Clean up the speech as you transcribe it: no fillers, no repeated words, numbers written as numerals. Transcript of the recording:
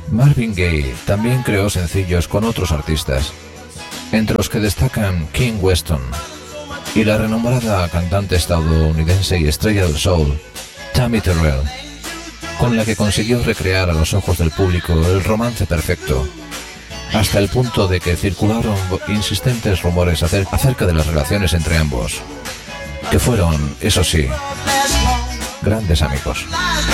Marvin Gaye también creó sencillos con otros artistas, entre los que destacan King Weston y la renombrada cantante estadounidense y estrella del soul, Tammy Terrell, con la que consiguió recrear a los ojos del público el romance perfecto, hasta el punto de que circularon insistentes rumores acerca de las relaciones entre ambos, que fueron, eso sí, grandes amigos.